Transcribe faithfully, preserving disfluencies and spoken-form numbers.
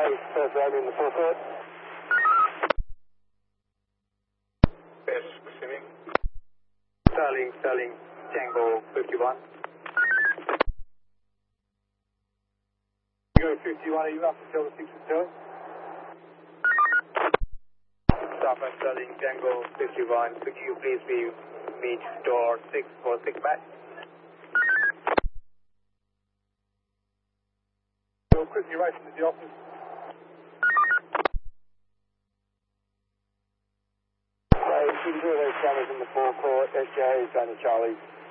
Charlie, first row in the forecourt. Yes, receiving. Starling, Starling, Tango fifty-one. Go fifty-one, are you up until the six hotel? Southwest Starling, Tango fifty-one, could you please be meet door six for six match? We'll quickly race into the office. Right, you can do those cameras in the forecourt, S J, Daniel Charlie.